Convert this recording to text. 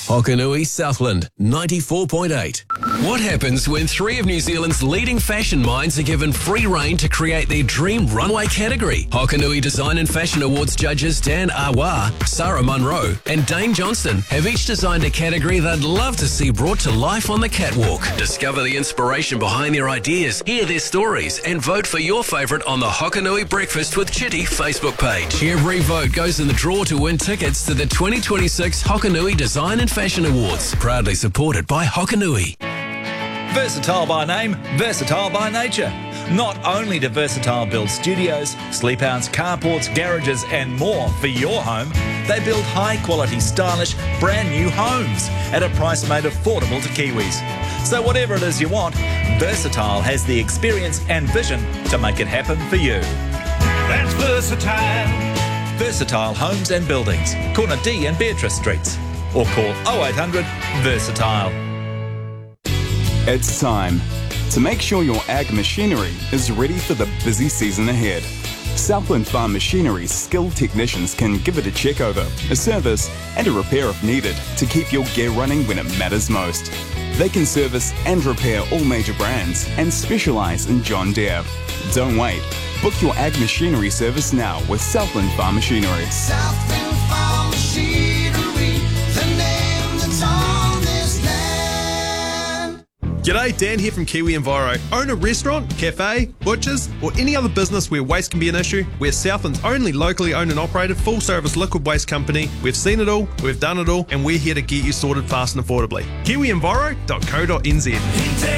Hokanui Southland 94.8. What happens when three of New Zealand's leading fashion minds are given free rein to create their dream runway category? Hokanui Design and Fashion Awards judges Dan Awa, Sarah Munro and Dane Johnston have each designed a category they'd love to see brought to life on the catwalk. Discover the inspiration behind their ideas, hear their stories and vote for your favourite on the Hokanui Breakfast with Chitty Facebook page. Every vote goes in the draw to win tickets to the 2026 Hokanui Design and Fashion Awards, proudly supported by Hokanui. Versatile by name, versatile by nature. Not only do Versatile build studios, sleepouts, carports, garages and more for your home, they build high-quality, stylish, brand-new homes at a price made affordable to Kiwis. So whatever it is you want, Versatile has the experience and vision to make it happen for you. That's Versatile. Versatile Homes and Buildings, corner D and Beatrice Streets. Or call 0800 Versatile. It's time to make sure your ag machinery is ready for the busy season ahead. Southland Farm Machinery's skilled technicians can give it a check over, a service and a repair if needed to keep your gear running when it matters most. They can service and repair all major brands and specialise in John Deere. Don't wait. Book your ag machinery service now with Southland Farm Machinery. Southland Farm Machinery, the name that's on this land. G'day, Dan here from Kiwi Enviro. Own a restaurant, cafe, butchers, or any other business where waste can be an issue? We're Southland's only locally owned and operated full-service liquid waste company. We've seen it all, we've done it all, and we're here to get you sorted fast and affordably. KiwiEnviro.co.nz.